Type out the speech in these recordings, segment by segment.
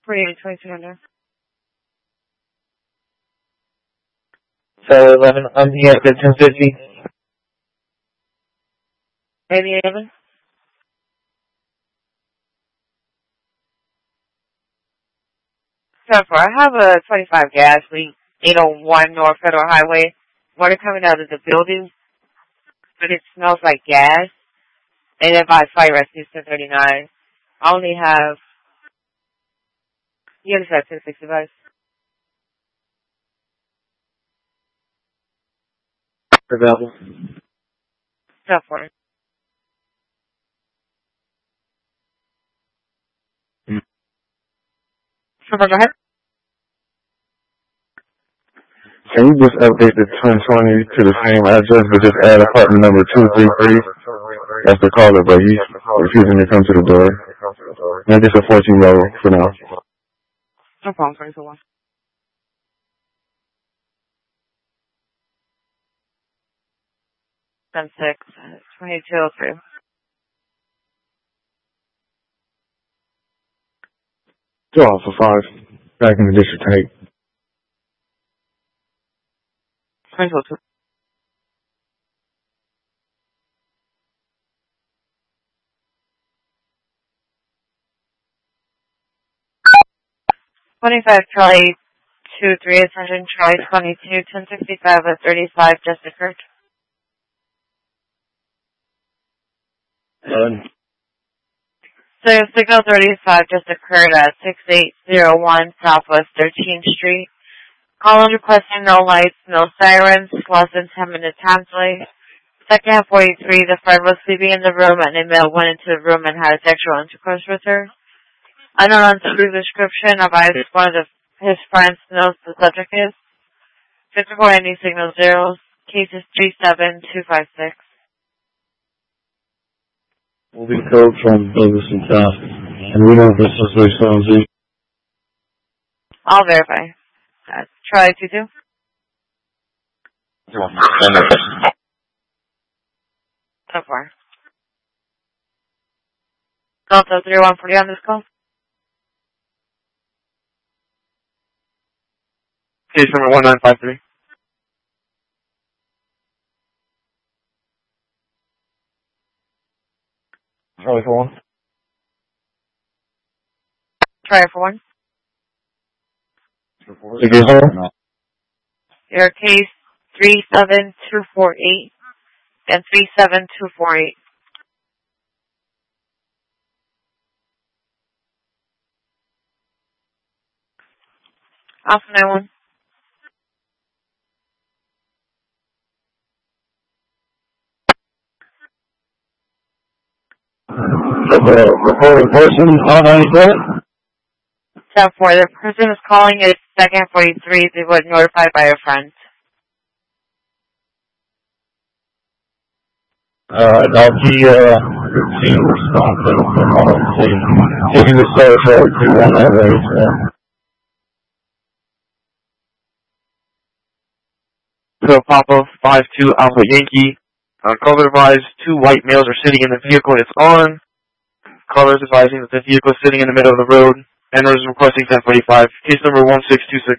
482200. 711, I'm here at 1050. 8811. So far, I have a 25 gas leak, 801 North Federal Highway. Water coming out of the building, but it smells like gas. And then by Fire Rescue 1039. I only have, you understand 1065. Available. So far. So far, go ahead. Can you just update the 1020 to the same address, but just add apartment number 233? That's the caller, but he's refusing to come to the door. And just a 14-year-old for now. No problem, sorry, so long. 10-6, 2203. Go off for 5. Back in the district 8. 2202. Charlie 23, attention Charlie 22, 1065 at 35 just occurred. So signal 35 just occurred at 6801 Southwest 13th Street. Call requesting no lights, no sirens, less than 10 minute time delay. Second half 43, the friend was sleeping in the room and a male went into the room and had sexual intercourse with her. Unknown through description of either one of his friends knows the subject is. Physical ending signal 0, cases 37256. Will be code from Douglas and South. And we know if this is based on Z. I'll verify. Try to do. So far. Delta 3140 on this call. Case number 1953. Charlie for 1. Try for 1. Your case 37248 and 37248. Alpha 91. Reporting person, how do you say it? 7-4. The person is calling is second 43. They were notified by a friend. I'll be routine responsible for all taking the social to one other. So Papa 52 Alpha Yankee. Caller advised 2 white males are sitting in the vehicle it's on. Caller is advising that the vehicle is sitting in the middle of the road. And is requesting 1045. Case number 1626.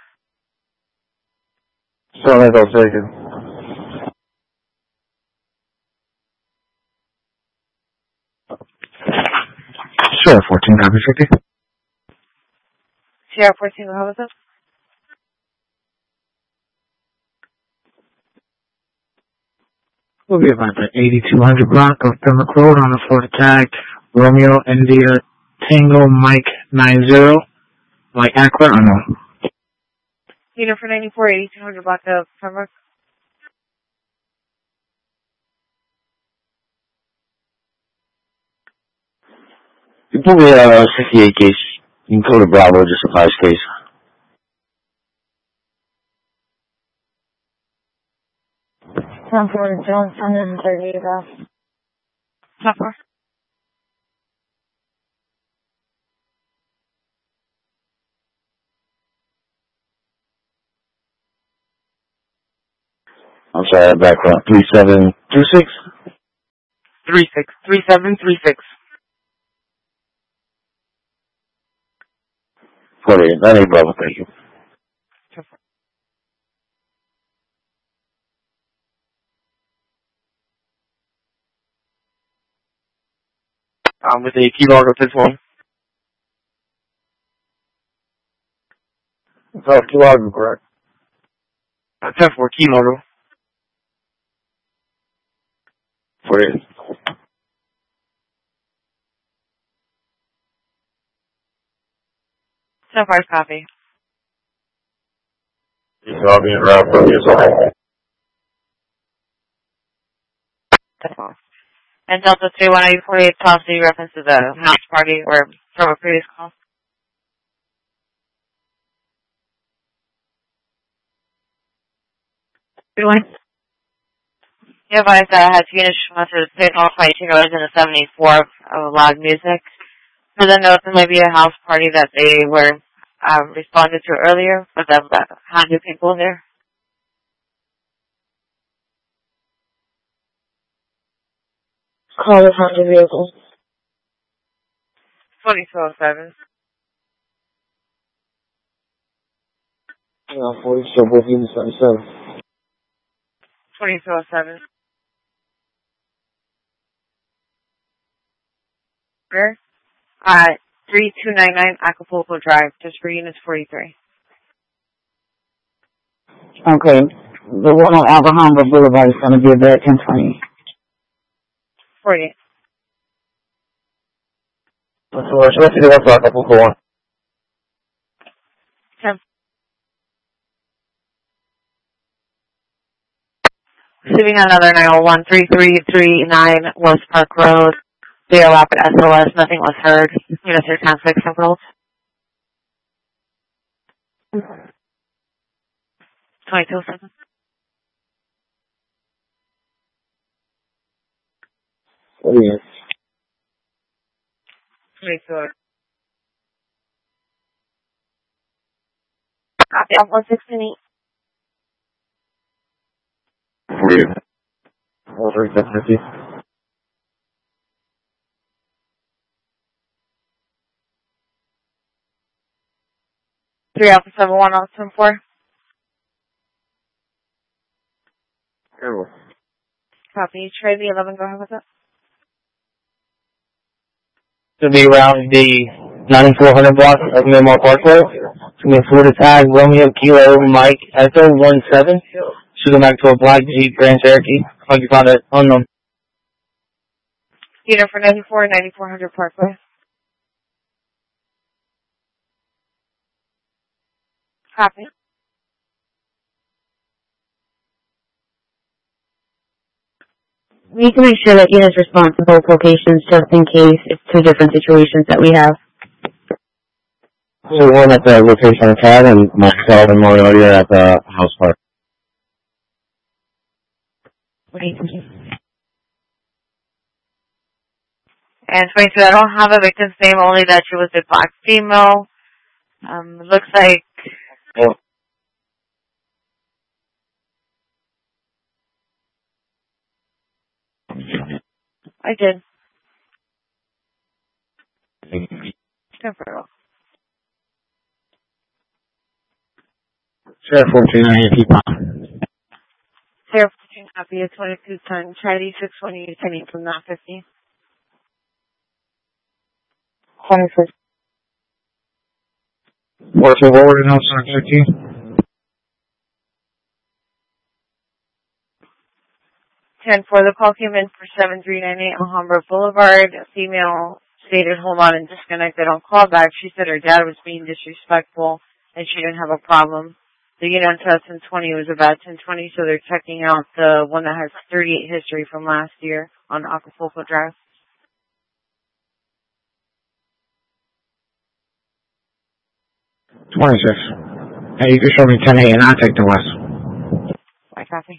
So that's all taken. Sure, 14 copy 50. Sierra 14, how was it? We'll be about the 8200 block of Pembroke Road on the Florida tag. Romeo India Tango Mike 90. Like Aqua or no? Unit for 94, 8200 block of Pembroke. You put me a 68 case. You can code a Bravo, just a 5 case. Johnson, 138 off. Top 4. I'm sorry, background. 3726? 3736. 48. That ain't brother, thank you. With a key log of 10-1. Oh, key log, correct. 10-4, key logo. 48. 10-4 copy. You saw me around from your side. 10-4. And Delta 3148 policy reference to the house party or from a previous call. Good one. You advised that I had to finish most of the paid off by $18 in the 74 of loud music. For the note, there may be a house party that they were responded to earlier, but that had new people there. Call the Honda vehicle. 2207. Yeah, 40, so both units 77. 2207. Where? 3299 Acapulco Drive, just for units 43. Okay. The one on Alhambra Boulevard is going to be about 1020. 48. Let's see the one for Acapulco one. 10. Receiving another 901-3339 West Park Road. They are rapid SOS. Nothing was heard. Units are 10-6 enrolled. 2207. 48. 22. Copy. 168. 48. 13750. 3 Alpha 71 on 10-4. Copy. Trade the 11. Go ahead with it. To be around the 9400 block of Miramar Parkway. It's going to be a Florida tag, Romeo Kilo Mike Echo 17. Should go back to a black Jeep Grand Cherokee. Occupied it unknown. Unit for 9400 Parkway. Copy. We need to make sure that units respond to both locations just in case it's two different situations that we have. So one at the location of CAD and myself and Moriarty are at the house park. What do you think? And 22, I don't have a victim's name, only that she was a black female. Looks like... Oh. I did. Temporal. Sheriff 1498, keep on. Sarah 14 copy of 2210, Chinese 620, attending from not 50. 26. 14 forward and outside 13. 10 for the call came in for 7398 Alhambra Boulevard. A female stated, hold on, and disconnected on callback. She said her dad was being disrespectful and she didn't have a problem. The unit on 1020 was about 1020, so they're checking out the one that has 38 history from last year on Acapulco Drive. Hey, you can show me 10-8 and I'll take the west. I copy.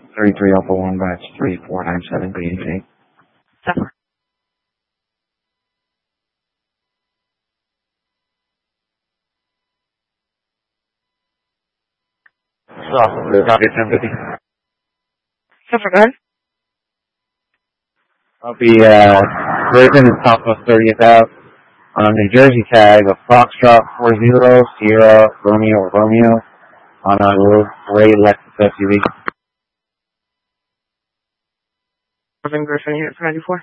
33 Alpha 1 batch 3497 BAC. Suffer. Copy 1050. Suffer, go ahead. I'll be, Griffin and Southwest 30th Ave on a New Jersey tag of Foxtrot 40 Sierra Romeo on a little gray Lexus SUV. Griffin here for 94.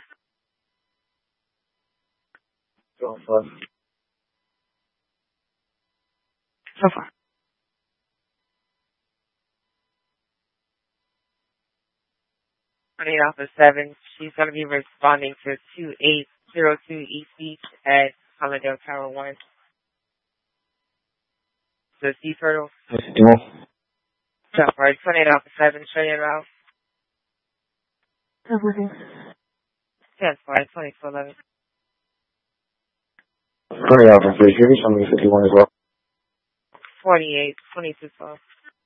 So far. 28 off of 7. She's going to be responding to 2802 East Beach at Palmdale Tower 1. So Sea Turtle. So far, 28 off of 7. Show you around. That's far, 2211. 20 off of 3, give me something 51 as well. 48, 2212.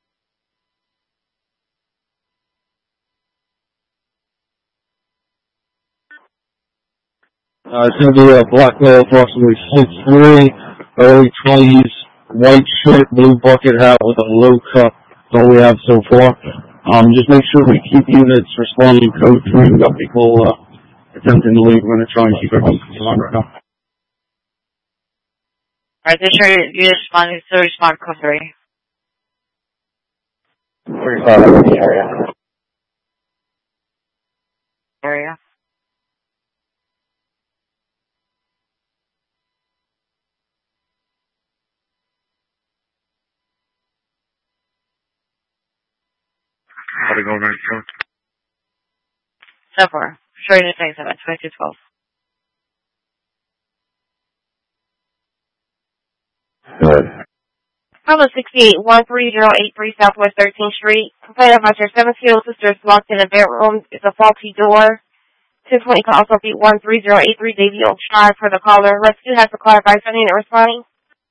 It's going to be a black male, approximately 6'3", early 20s, white shirt, blue bucket hat with a low cup. That's all we have so far. Just make sure we keep units responding code 3. We've got people attempting to leave. We're going to try and keep everything on right now. Alright, this sure you responding, so respond code 3. 35 in the area. Area. How to go right now? So far, show you the things about 2212. Good. Bravo 68, 13083 Southwest 13th Street. Complaint about your 7-year-old sister is locked in a bedroom. It's a faulty door. 220 call also be 13083 Davy Oak Drive for the caller. Rescue has to clarify something and responding.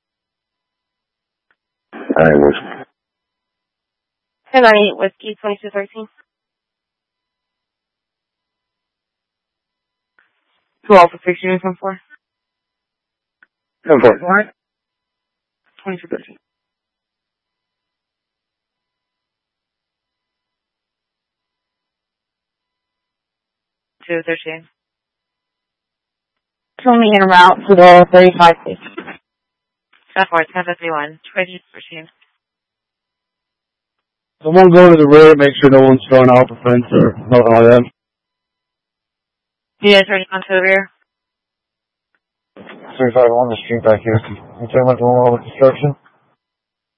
Alright, which? 1098 Whiskey 2213. 2 Alpha 6 Uniform 4. 10-4. 2213. 213. Show me en route to the 35 station. Southward 1051. 2213. Someone go to the rear, make sure no one's throwing out the fence or nothing like that. You guys ready onto the rear? 35 on the street back here. You talking about the one with construction?